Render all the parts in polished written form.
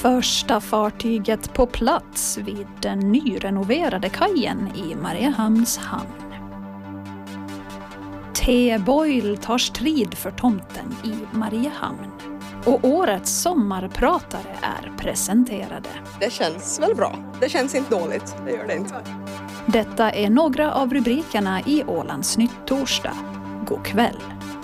Första fartyget på plats vid den nyrenoverade kajen i Mariehamns hamn. T-Boyle tar strid för tomten i Mariehamn. Och årets sommarpratare är presenterade. Det känns väl bra. Det känns inte dåligt. Det gör det inte. Detta är några av rubrikerna i Ålands Nytt torsdag. God kväll.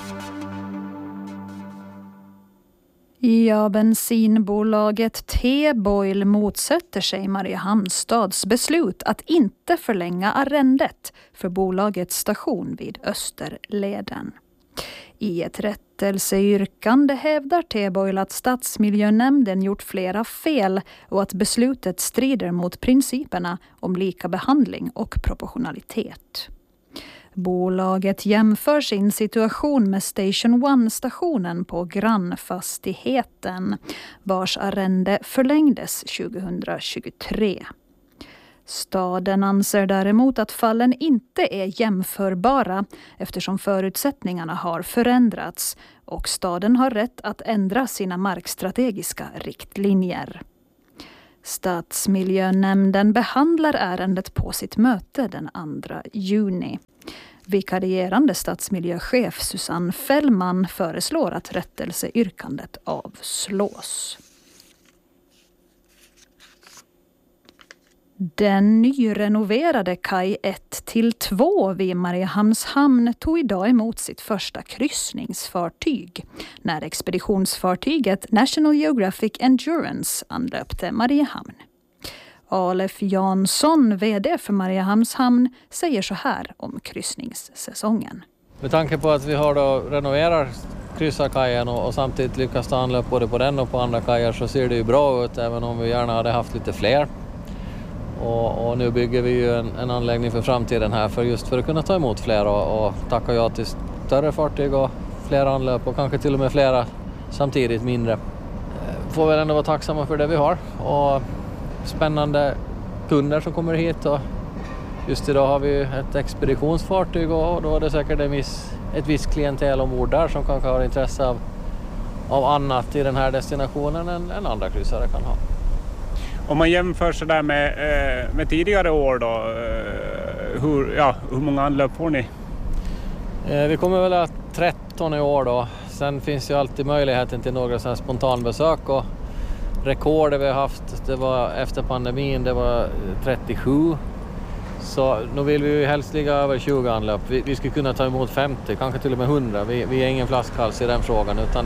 Ja, bensinbolaget T-Boyle motsätter sig Mariehamns stads beslut att inte förlänga arrendet för bolagets station vid Österleden. I ett rättelseyrkande hävdar T-Boyle att stadsmiljönämnden gjort flera fel och att beslutet strider mot principerna om lika behandling och proportionalitet. Bolaget jämför sin situation med Station One-stationen på grannfastigheten, vars arrende förlängdes 2023. Staden anser däremot att fallen inte är jämförbara eftersom förutsättningarna har förändrats och staden har rätt att ändra sina markstrategiska riktlinjer. Stadsmiljönämnden behandlar ärendet på sitt möte den 2 juni. Vikarierande stadsmiljöchef Susanne Fällman föreslår att rättelseyrkandet avslås. Den nyrenoverade kaj 1-2 vid Mariehamns hamn tog idag emot sitt första kryssningsfartyg när expeditionsfartyget National Geographic Endurance anlöpte Mariehamn. Alef Jansson, vd för Mariehamns hamn, säger så här om kryssningssäsongen. Med tanke på att vi har då renoverat kryssarkajen och samtidigt lyckas ta anlöp både på den och på andra kajer så ser det ju bra ut även om vi gärna hade haft lite fler. Och nu bygger vi ju en anläggning för framtiden här för att kunna ta emot fler och tacka ja till större fartyg och fler anlöp och kanske till och med flera samtidigt mindre. Får väl ändå vara tacksamma för det vi har och spännande kunder som kommer hit och just idag har vi ett expeditionsfartyg och då är det säkert ett visst klientel ombord där som kanske har intresse av annat i den här destinationen än andra kryssare kan ha. Om man jämför så där med tidigare år då, hur många anlöp får ni? Vi kommer väl att 13 i år då. Sen finns ju alltid möjligheten till några sådana spontanbesök och rekordet vi har haft, det var efter pandemin, det var 37. Så nu vill vi ju helst ligga över 20 anlöp. Vi skulle kunna ta emot 50, kanske till och med 100. Vi är ingen flaskhals i den frågan utan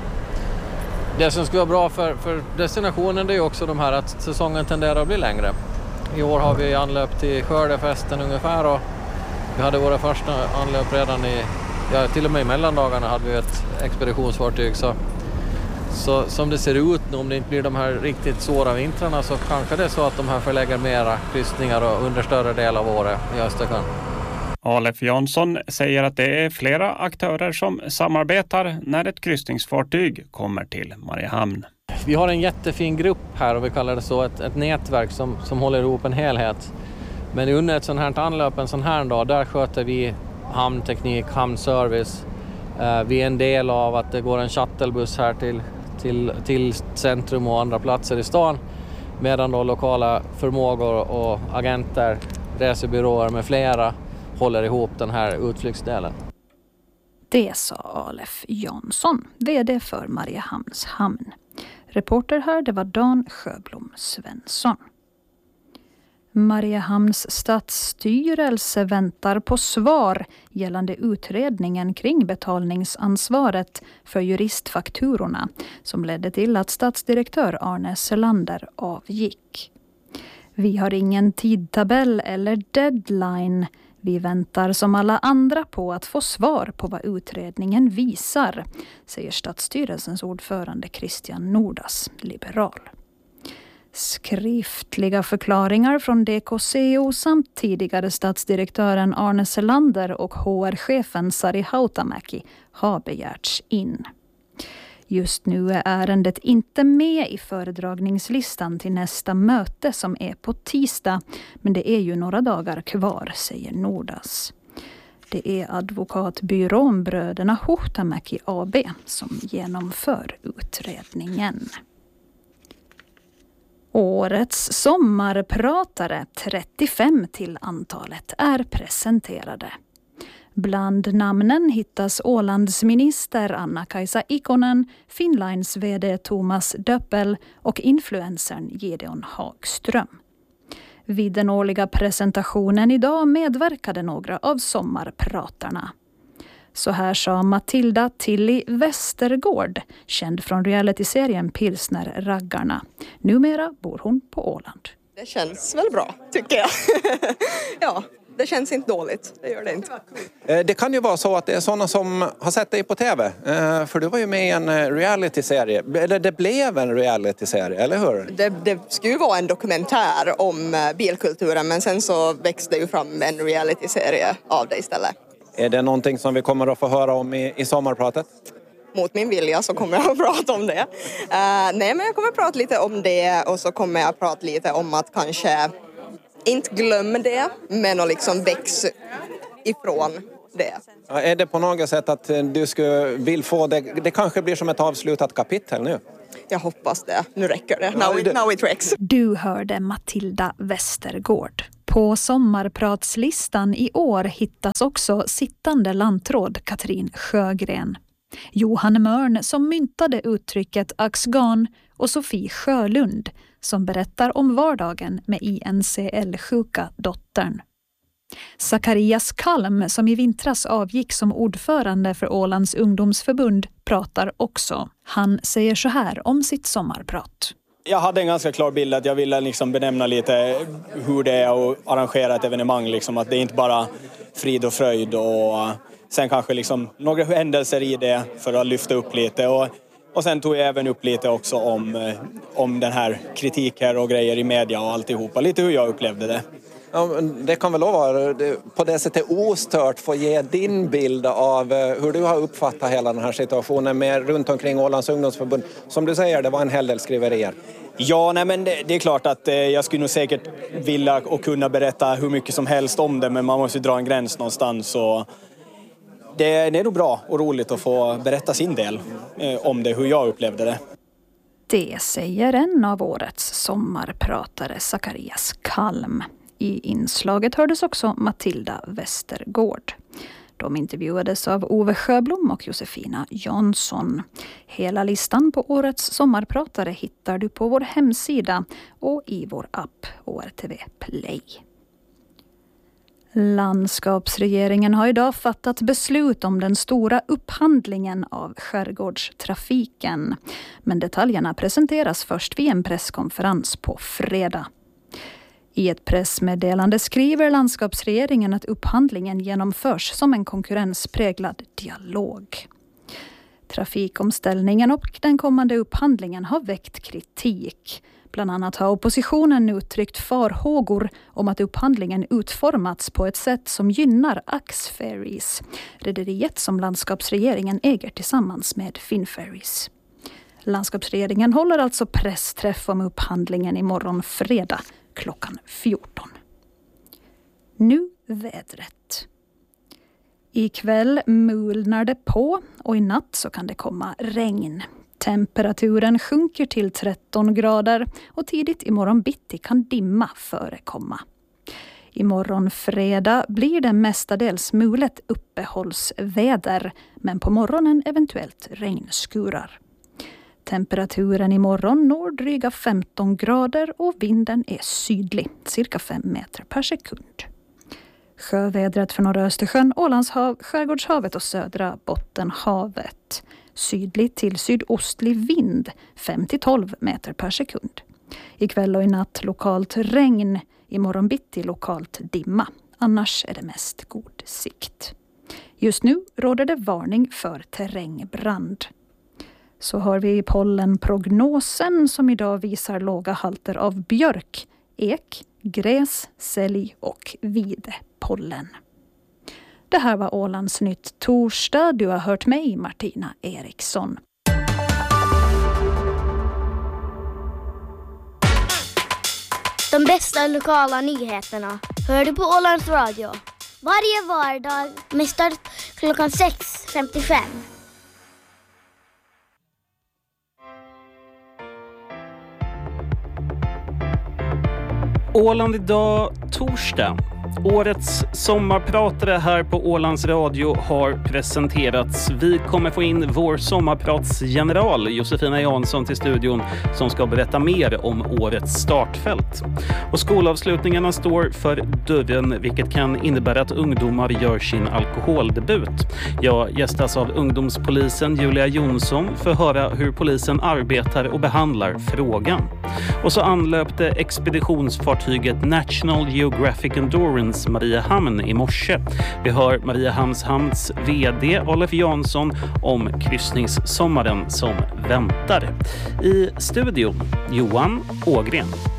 det som skulle vara bra för destinationen det är också de här att säsongen tenderar att bli längre. I år har vi anlöp till skördefesten ungefär och vi hade våra första anlöp redan till och med i mellandagarna hade vi ett expeditionsfartyg. Så som det ser ut nu, om det inte blir de här riktigt svåra vintrarna så kanske det är så att de här förlägger mera kryssningar och under större del av året i Östersjön. Alef Jansson säger att det är flera aktörer som samarbetar när ett kryssningsfartyg kommer till Mariehamn. Vi har en jättefin grupp här och vi kallar det så ett nätverk som håller ihop en helhet. Men under ett sånt här anlöp, en sån här dag, där sköter vi hamnteknik, hamnservice. Vi är en del av att det går en shuttlebuss här till centrum och andra platser i stan. Medan då lokala förmågor och agenter, resebyråer med flera håller ihop den här utflyktsdelen. Det sa Alef Jansson, vd för Mariehamns hamn. Reporter här, det var Dan Sjöblom Svensson. Mariehamns stadsstyrelse väntar på svar gällande utredningen kring betalningsansvaret för juristfakturorna som ledde till att stadsdirektör Arne Selander avgick. Vi har ingen tidtabell eller deadline. Vi väntar som alla andra på att få svar på vad utredningen visar, säger stadsstyrelsens ordförande Christian Nordas, liberal. Skriftliga förklaringar från DKCO samt tidigare stadsdirektören Arne Selander och HR-chefen Sari Hautamäki har begärts in. Just nu är ärendet inte med i föredragningslistan till nästa möte som är på tisdag, men det är ju några dagar kvar, säger Nordas. Det är advokatbyrån Bröderna Hautamäki AB som genomför utredningen. Årets sommarpratare, 35 till antalet, är presenterade. Bland namnen hittas Ålandsminister Anna-Kaisa Ikonen, Finnlines vd Thomas Döppel och influencern Gideon Hagström. Vid den årliga presentationen idag medverkade några av sommarpratarna. Så här sa Matilda Tilly Westergård, känd från realityserien Pilsner-raggarna. Numera bor hon på Åland. Det känns väl bra, tycker jag. Ja, det känns inte dåligt. Det gör det inte. Det kan ju vara så att det är sådana som har sett dig på tv. För du var ju med i en realityserie. Eller det blev en realityserie, eller hur? Det skulle ju vara en dokumentär om bilkulturen, men sen så växte det ju fram en realityserie av det istället. Är det någonting som vi kommer att få höra om i sommarpratet? Mot min vilja så kommer jag att prata om det. Nej, men jag kommer att prata lite om det, och så kommer jag att prata lite om att kanske inte glömma det, men att liksom växa ifrån det. Ja, är det på något sätt att du vill få det? Det kanske blir som ett avslutat kapitel nu. Jag hoppas det. Nu räcker det. Now it works. Du hörde Matilda Westergård. På sommarpratslistan i år hittas också sittande lantråd Katrin Sjögren, Johan Mörn som myntade uttrycket axgan och Sofie Sjölund som berättar om vardagen med INCL-sjuka dottern. Zacharias Kalm som i vintras avgick som ordförande för Ålands ungdomsförbund pratar också. Han säger så här om sitt sommarprat. Jag hade en ganska klar bild att jag ville liksom benämna lite hur det är att arrangera ett evenemang. Liksom, att det är inte bara frid och fröjd, och sen kanske liksom några händelser i det för att lyfta upp lite. Och sen tog jag även upp lite också om den här kritiken och grejer i media och alltihopa. Lite hur jag upplevde det. Ja, det kan väl vara på det sättet ostört få ge din bild av hur du har uppfattat hela den här situationen med runt omkring Ålands ungdomsförbund. Som du säger, det var en hel del skriverier. Ja, nej, men det är klart att jag skulle nog säkert vilja och kunna berätta hur mycket som helst om det, men man måste dra en gräns någonstans. Så det är nog bra och roligt att få berätta sin del om det, hur jag upplevde det. Det säger en av årets sommarpratare, Zacharias Kalm. I inslaget hördes också Matilda Westergård. De intervjuades av Ove Sjöblom och Josefina Jansson. Hela listan på årets sommarpratare hittar du på vår hemsida och i vår app ORTV Play. Landskapsregeringen har idag fattat beslut om den stora upphandlingen av skärgårdstrafiken. Men detaljerna presenteras först vid en presskonferens på fredag. I ett pressmeddelande skriver landskapsregeringen att upphandlingen genomförs som en konkurrenspräglad dialog. Trafikomställningen och den kommande upphandlingen har väckt kritik. Bland annat har oppositionen uttryckt farhågor om att upphandlingen utformats på ett sätt som gynnar Axferries, rederiet som landskapsregeringen äger tillsammans med Finnferries. Landskapsregeringen håller alltså pressträff om upphandlingen imorgon fredag klockan 14. Nu vädret. Ikväll mulnar det på och i natt så kan det komma regn. Temperaturen sjunker till 13 grader och tidigt imorgon bitti kan dimma förekomma. Imorgon fredag blir det mestadels mulet uppehållsväder, men på morgonen eventuellt regnskurar. Temperaturen imorgon når dryga 15 grader och vinden är sydlig, cirka 5 meter per sekund. Sjövädret för norra Östersjön, Ålandshav, Skärgårdshavet och södra Bottenhavet. Sydlig till sydostlig vind, 5-12 meter per sekund. Ikväll och i natt lokalt regn, imorgon bitti lokalt dimma. Annars är det mest god sikt. Just nu råder det varning för terrängbrand. Så har vi pollenprognosen som idag visar låga halter av björk, ek, gräs, sälj och videpollen. Det här var Ålands Nytt torsdag. Du har hört mig, Martina Eriksson. De bästa lokala nyheterna hör du på Ålands Radio. Varje vardag med start klockan 6:55. Åland idag, torsdag. Årets sommarpratare här på Ålands Radio har presenterats. Vi kommer få in vår sommarpratsgeneral Josefina Jansson till studion som ska berätta mer om årets startfält. Och skolavslutningarna står för dörren, vilket kan innebära att ungdomar gör sin alkoholdebut. Jag gästas av ungdomspolisen Julia Jonsson för att höra hur polisen arbetar och behandlar frågan. Och så anlöpte expeditionsfartyget National Geographic Endurance Mariehamn i morse. Vi hör Mariehamns hamns vd Olof Jansson om kryssningssommaren som väntar. I studion Johan Ågren.